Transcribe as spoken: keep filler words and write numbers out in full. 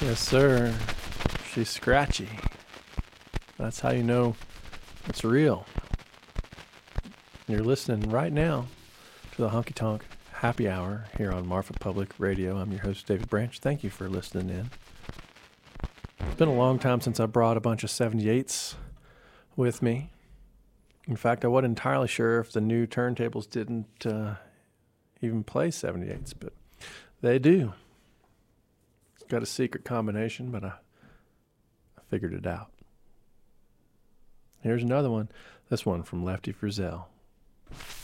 Yes, sir. She's scratchy. That's how you know it's real. You're listening right now to the Honky Tonk Happy Hour here on Marfa Public Radio. I'm your host, David Branch. Thank you for listening in. It's been a long time since I brought a bunch of seventy-eights with me. In fact, I wasn't entirely sure if the new turntables didn't uh, even play seventy-eights, but they do. It's got a secret combination, but I, I figured it out. Here's another one. This one from Lefty Frizzell.